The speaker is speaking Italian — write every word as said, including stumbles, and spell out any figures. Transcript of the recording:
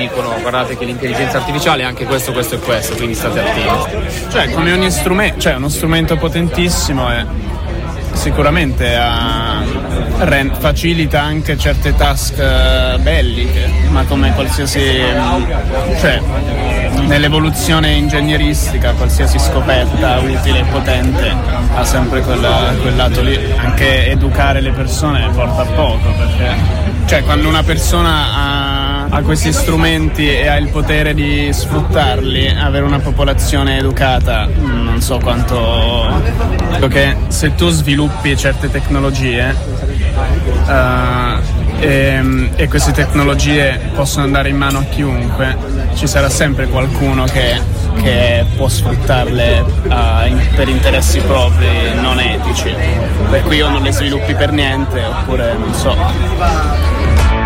dicono guardate che l'intelligenza artificiale è anche questo, questo e questo, quindi state attenti. Cioè, come ogni strumento, cioè uno strumento potentissimo è sicuramente a, ren- facilita anche certe task belliche, ma come qualsiasi, cioè nell'evoluzione ingegneristica qualsiasi scoperta utile e potente ha sempre quella, quel lato lì. Anche educare le persone porta a poco, perché cioè quando una persona ha, ha questi strumenti e ha il potere di sfruttarli, avere una popolazione educata, non so quanto, perché se tu sviluppi certe tecnologie uh, e, e queste tecnologie possono andare in mano a chiunque, ci sarà sempre qualcuno che, che può sfruttarle uh, in, per interessi propri non etici, per cui o non le sviluppi per niente oppure non so.